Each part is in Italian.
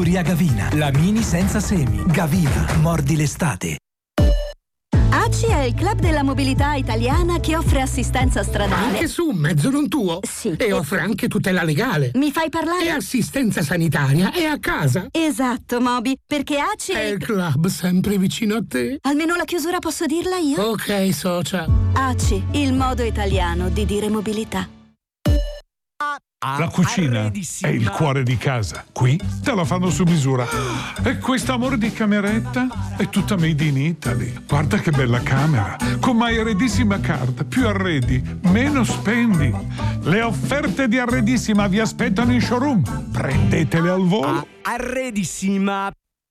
Furia Gavina, la mini senza semi. Gavina, mordi l'estate. ACI è il club della mobilità italiana che offre assistenza stradale. Anche su un mezzo non tuo? Sì. E offre anche tutela legale. Mi fai parlare? E assistenza sanitaria è a casa. Esatto, Moby, perché ACI è il club sempre vicino a te. Almeno la chiusura posso dirla io? Ok, socia. ACI, il modo italiano di dire mobilità. La cucina è il cuore di casa. Qui te la fanno su misura. E questo amore di cameretta è tutta made in Italy. Guarda che bella camera. Con My Arredissima Card. Più arredi, meno spendi. Le offerte di Arredissima vi aspettano in showroom. Prendetele al volo. Arredissima.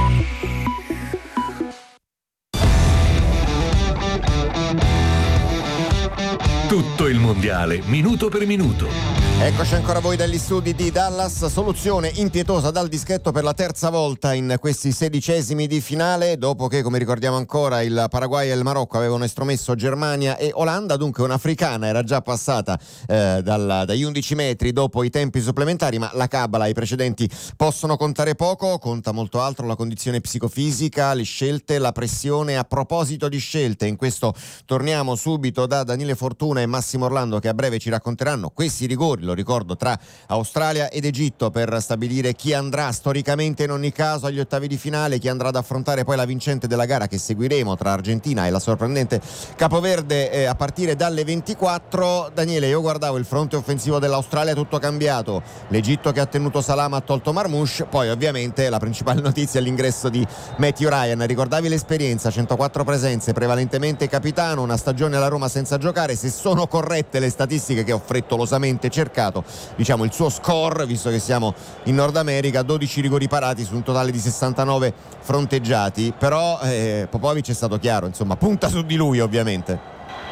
Tutto il mondiale, minuto per minuto. Eccoci ancora voi dagli studi di Dallas. Soluzione impietosa dal dischetto per la terza volta in questi 16esimi di finale, dopo che, come ricordiamo ancora, il Paraguay e il Marocco avevano estromesso Germania e Olanda. Dunque un'africana era già passata dagli 11 metri dopo i tempi supplementari, ma la cabala, i precedenti possono contare poco. Conta molto altro la condizione psicofisica, le scelte, la pressione. A proposito di scelte, in questo torniamo subito da Daniele Fortuna e Massimo Orlando, che a breve ci racconteranno questi rigori, lo ricordo, tra Australia ed Egitto, per stabilire chi andrà storicamente in ogni caso agli ottavi di finale, chi andrà ad affrontare poi la vincente della gara che seguiremo tra Argentina e la sorprendente Capoverde a partire dalle 24. Daniele, io guardavo il fronte offensivo dell'Australia, tutto cambiato, l'Egitto che ha tenuto Salam, ha tolto Marmoush, poi ovviamente la principale notizia è l'ingresso di Matthew Ryan. Ricordavi l'esperienza, 104 presenze, prevalentemente capitano, una stagione alla Roma senza giocare. Se sono corrette le statistiche che ho frettolosamente cercato, diciamo il suo score, visto che siamo in Nord America, 12 rigori parati su un totale di 69 fronteggiati, però Popovic è stato chiaro, insomma, punta su di lui ovviamente.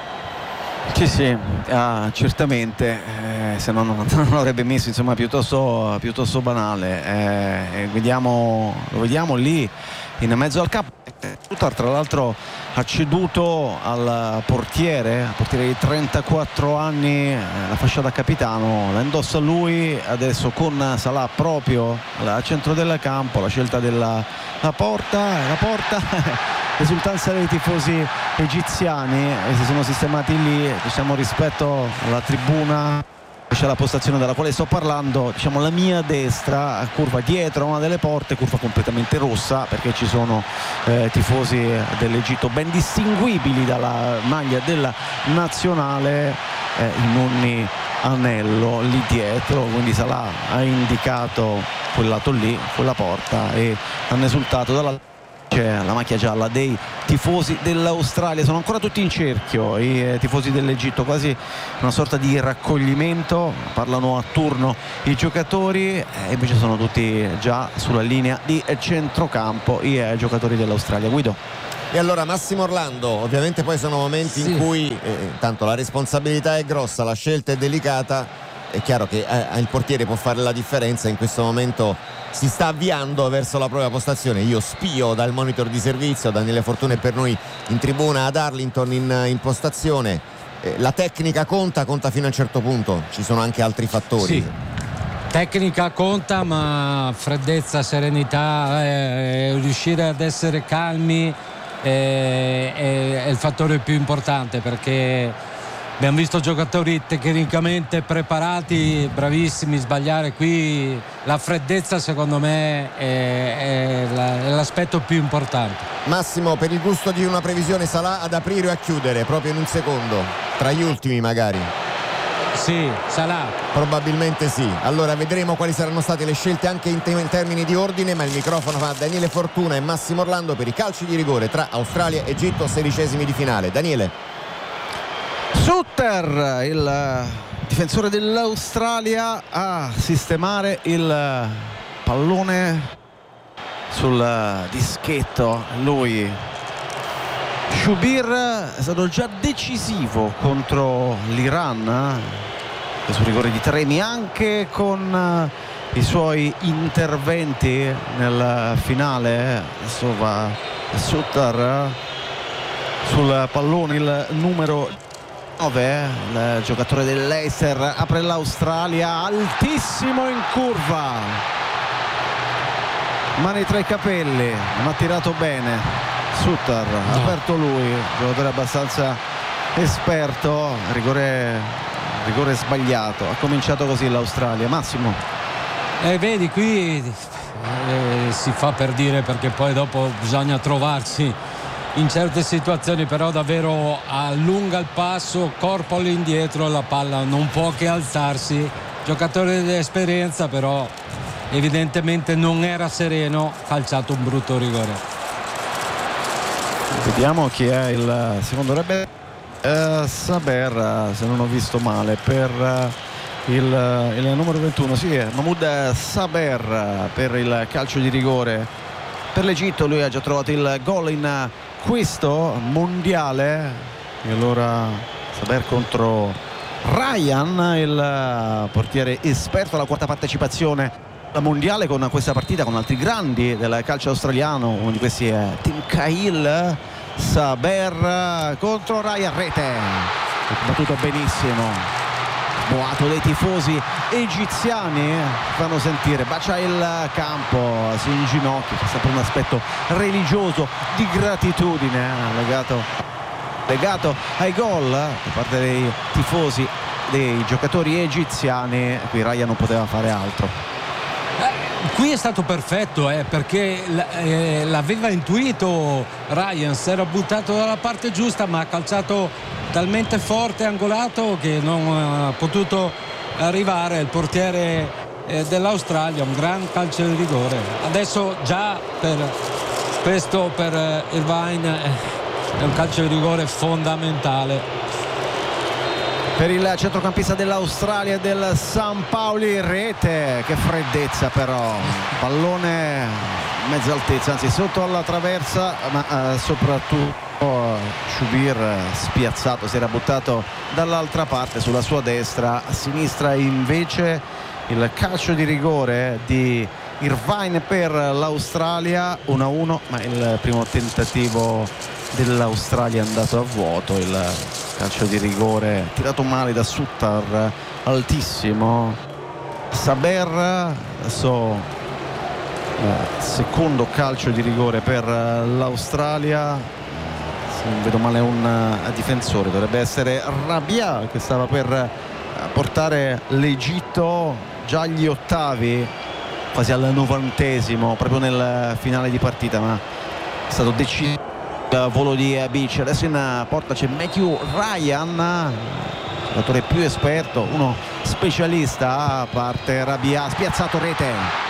Sì, certamente, se no non l'avrebbe messo, insomma, piuttosto banale. Lo vediamo lì in mezzo al campo. Tra l'altro ha ceduto al portiere di 34 anni la fascia da capitano, la indossa lui adesso con Salah proprio al centro del campo. La scelta della porta esultanza dei tifosi egiziani che si sono sistemati lì, diciamo, rispetto alla tribuna. C'è la postazione della quale sto parlando, diciamo la mia destra, curva dietro a una delle porte, curva completamente rossa, perché ci sono tifosi dell'Egitto ben distinguibili dalla maglia della nazionale, in ogni anello lì dietro, quindi Salah ha indicato quel lato lì, quella porta, e hanno esultato dalla c'è la macchia gialla dei tifosi dell'Australia. Sono ancora tutti in cerchio i tifosi dell'Egitto, quasi una sorta di raccoglimento, parlano a turno i giocatori, e invece sono tutti già sulla linea di centrocampo i giocatori dell'Australia. Guido. E allora Massimo Orlando, ovviamente poi sono momenti in cui tanto la responsabilità è grossa, la scelta è delicata. È chiaro che il portiere può fare la differenza. In questo momento si sta avviando verso la propria postazione. Io spio dal monitor di servizio, Daniele Fortuna è per noi in tribuna ad Arlington in postazione. La tecnica conta fino a un certo punto, ci sono anche altri fattori. Sì. Tecnica conta, ma freddezza, serenità, riuscire ad essere calmi è il fattore più importante, perché abbiamo visto giocatori tecnicamente preparati, bravissimi, sbagliare. Qui la freddezza secondo me è l'aspetto più importante. Massimo, per il gusto di una previsione, Salah ad aprire o a chiudere proprio in un secondo, tra gli ultimi magari? Sì, Salah. Probabilmente sì. Allora vedremo quali saranno state le scelte anche in termini di ordine, ma il microfono va a Daniele Fortuna e Massimo Orlando per i calci di rigore tra Australia e Egitto, 16esimi di finale. Daniele. Sutter, il difensore dell'Australia, a sistemare il pallone sul dischetto. Lui, Shubir, è stato già decisivo contro l'Iran sul rigore di Tremi, anche con i suoi interventi nel finale. Adesso va Sutter sul pallone, il numero 9, il giocatore dell'Leicester, apre l'Australia, altissimo in curva, mani tra i capelli, non ha tirato bene Sutter, ha aperto lui, giocatore abbastanza esperto, rigore sbagliato. Ha cominciato così l'Australia. Massimo, vedi qui si fa per dire, perché poi dopo bisogna trovarsi in certe situazioni, però davvero allunga il passo, corpo all'indietro, la palla non può che alzarsi. Giocatore di esperienza, però evidentemente non era sereno, calciato un brutto rigore. Vediamo chi è il secondo. Dovrebbe Saber, se non ho visto male, per il numero 21, sì, è Mahmoud Saber per il calcio di rigore per l'Egitto. Lui ha già trovato il gol in questo mondiale, e allora Saber contro Ryan, il portiere esperto, alla quarta partecipazione al mondiale con questa partita, con altri grandi del calcio australiano. Uno di questi è Tim Cahill. Saber contro Ryan, rete, è battuto benissimo. Boato dei tifosi egiziani fanno sentire, bacia il campo, si inginocchia, c'è sempre un aspetto religioso di gratitudine legato ai gol da parte dei tifosi, dei giocatori egiziani. Qui Ryan non poteva fare altro. Qui è stato perfetto, perché l'aveva intuito Ryan, si era buttato dalla parte giusta, ma ha calciato talmente forte, angolato, che non ha potuto arrivare il portiere dell'Australia. Un gran calcio di rigore. Adesso già per questo, per Irvine, è un calcio di rigore fondamentale. Per il centrocampista dell'Australia e del San Paoli, rete. Che freddezza però, pallone mezza altezza, anzi sotto alla traversa, ma soprattutto Shubir spiazzato, si era buttato dall'altra parte sulla sua destra. A sinistra invece il calcio di rigore di Irvine per l'Australia, 1-1, ma il primo tentativo dell'Australia è andato a vuoto. Il calcio di rigore tirato male da Sutter, altissimo. Saber, adesso secondo calcio di rigore per l'Australia. Se non vedo male un difensore, dovrebbe essere Rabia, che stava per portare l'Egitto già agli ottavi, quasi al 90esimo, proprio nel finale di partita, ma è stato deciso il volo di Beach. Adesso in porta c'è Matthew Ryan, giocatore più esperto, uno specialista. A parte Rabia, spiazzato, rete.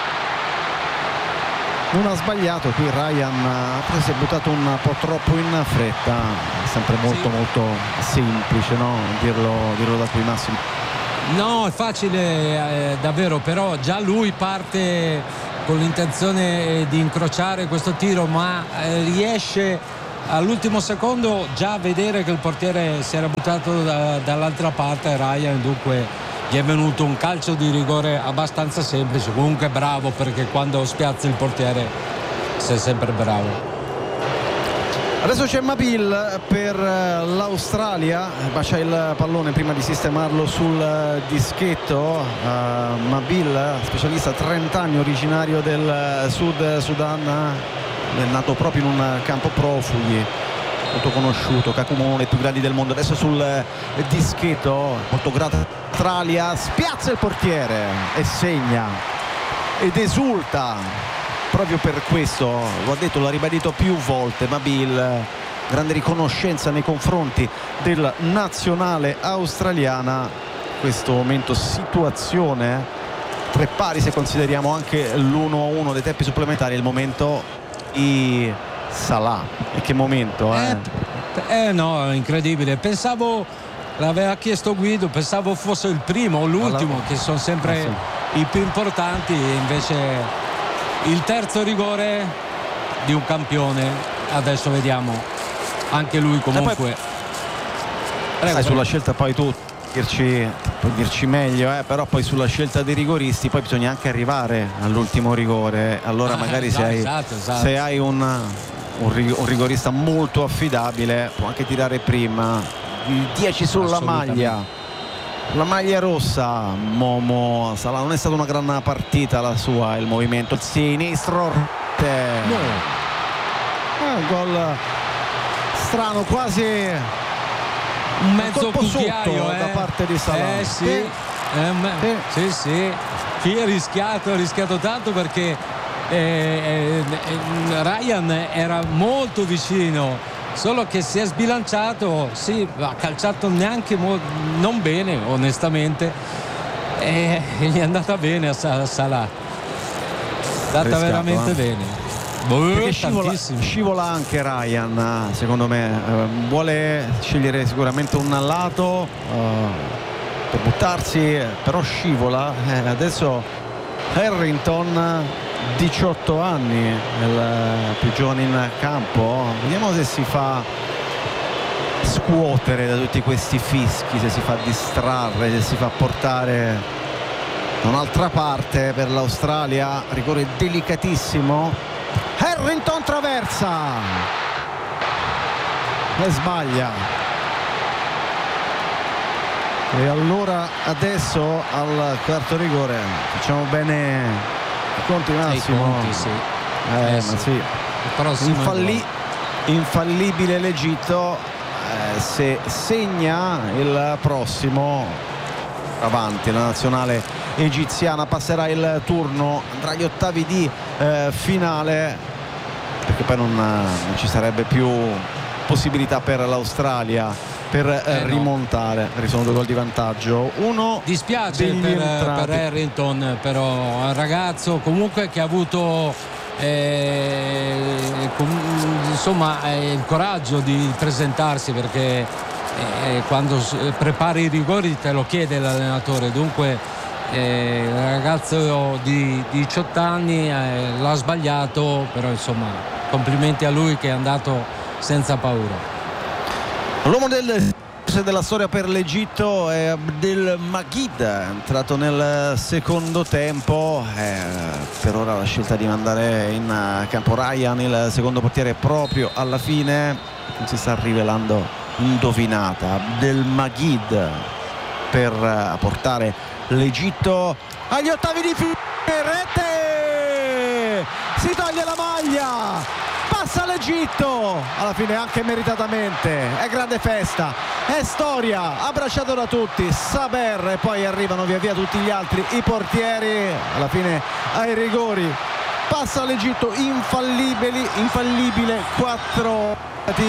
Non ha sbagliato qui Ryan, si è buttato un po' troppo in fretta. È sempre molto semplice, no? Dirlo da qui, Massimo. No, è facile davvero, però già lui parte con l'intenzione di incrociare questo tiro, ma riesce all'ultimo secondo già a vedere che il portiere si era buttato dall'altra parte, Ryan, dunque gli è venuto un calcio di rigore abbastanza semplice. Comunque bravo, perché quando spiazza il portiere sei sempre bravo. Adesso c'è Mabil per l'Australia, bacia il pallone prima di sistemarlo sul dischetto. Mabil, specialista, 30 anni, originario del Sud Sudan, è nato proprio in un campo profughi molto conosciuto, Kakumo, uno dei più grandi del mondo. Adesso sul dischetto, molto grata Australia, spiazza il portiere e segna ed esulta. Proprio per questo, lo ha detto, l'ha ribadito più volte Mabil, grande riconoscenza nei confronti del nazionale australiana. Questo momento situazione 3 pari, se consideriamo anche l'1-1 dei tempi supplementari. Il momento di Salah, e che momento, no, incredibile. Pensavo, l'aveva chiesto Guido, pensavo fosse il primo o l'ultimo, che sono sempre i più importanti, e invece il terzo rigore di un campione. Adesso vediamo anche lui comunque. Sai, sulla scelta poi tu puoi dirci meglio, però poi sulla scelta dei rigoristi poi bisogna anche arrivare all'ultimo rigore. Allora magari se hai un rigorista molto affidabile può anche tirare prima. 10 sulla maglia la maglia rossa. Momo Salah, non è stata una gran partita la sua, il movimento sinistro, gol strano, quasi un mezzo cucchiaio da parte di Salah. Sì. Qui ha rischiato tanto, perché Ryan era molto vicino, solo che si è sbilanciato, ha calciato neanche non bene, onestamente, e gli è andata bene a Salah, andata veramente bene. Scivola anche Ryan, secondo me, vuole scegliere sicuramente un lato per buttarsi, però scivola. Adesso Harrington, 18 anni, il più giovane in campo. Vediamo se si fa scuotere da tutti questi fischi, se si fa distrarre, se si fa portare da un'altra parte per l'Australia. Rigore delicatissimo. Harrington traversa e sbaglia, e allora adesso al quarto rigore facciamo bene i conti, Massimo. Infallibile l'Egitto, se segna il prossimo avanti la nazionale egiziana, passerà il turno, andrà agli ottavi di finale, perché poi non ci sarebbe più possibilità per l'Australia per rimontare. Sono 2 gol di vantaggio. Uno dispiace per Harrington, però un ragazzo comunque che ha avuto il coraggio di presentarsi, perché quando prepari i rigori te lo chiede l'allenatore. Dunque il ragazzo di 18 anni l'ha sbagliato, però insomma complimenti a lui, che è andato senza paura. L'uomo della storia per l'Egitto è Abdel Magid, entrato nel secondo tempo. Per ora la scelta di mandare in campo Ryan, il secondo portiere, proprio alla fine. Non si sta rivelando indovinata. Abdel Magid per portare l'Egitto agli ottavi di rete. Si toglie la maglia, passa l'Egitto, alla fine anche meritatamente. È grande festa, è storia, abbracciato da tutti. Saber, e poi arrivano via via tutti gli altri, i portieri. Alla fine ai rigori passa l'Egitto, infallibile. 4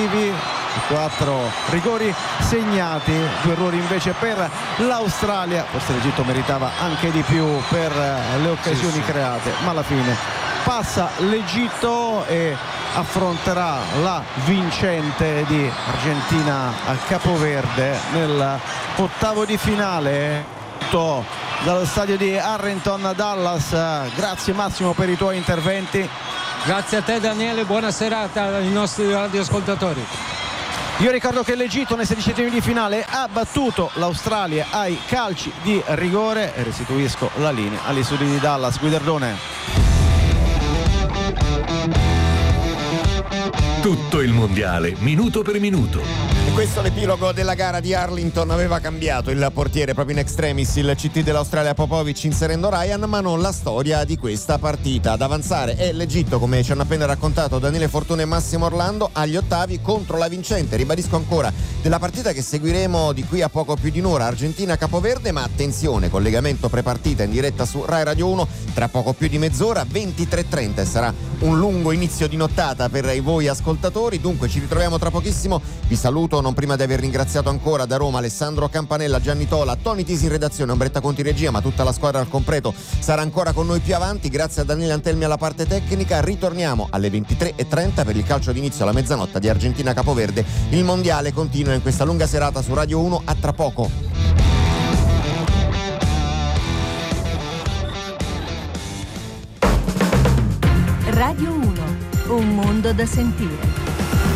rigori segnati, 2 errori invece per l'Australia. Forse l'Egitto meritava anche di più per le occasioni create, ma alla fine passa l'Egitto e affronterà la vincente di Argentina a Capoverde nell'ottavo di finale. Tutto dallo stadio di Harrington, Dallas. Grazie Massimo per i tuoi interventi. Grazie a te Daniele, buona serata ai nostri radioascoltatori. Io ricordo che l'Egitto nei 16esimi di finale ha battuto l'Australia ai calci di rigore, e restituisco la linea agli studi di Dallas. Guiderdone. Tutto il mondiale, minuto per minuto. E questo l'epilogo della gara di Arlington. Aveva cambiato il portiere proprio in extremis, il CT dell'Australia Popovic, inserendo Ryan, ma non la storia di questa partita. Ad avanzare è l'Egitto, come ci hanno appena raccontato Daniele Fortuna e Massimo Orlando, agli ottavi contro la vincente, ribadisco ancora, della partita che seguiremo di qui a poco più di un'ora, Argentina-Capoverde. Ma attenzione, collegamento prepartita in diretta su Rai Radio 1 tra poco più di mezz'ora, 23:30, e sarà un lungo inizio di nottata per voi ascoltatori. Dunque ci ritroviamo tra pochissimo. Vi saluto non prima di aver ringraziato ancora da Roma Alessandro Campanella, Gianni Tola, Tony Tisi in redazione, Ombretta Conti regia, ma tutta la squadra al completo sarà ancora con noi più avanti. Grazie a Daniele Antelmi alla parte tecnica. Ritorniamo alle 23:30 per il calcio d'inizio alla mezzanotte di Argentina Capoverde. Il mondiale continua in questa lunga serata su Radio 1. A tra poco. Radio 1, un mondo da sentire.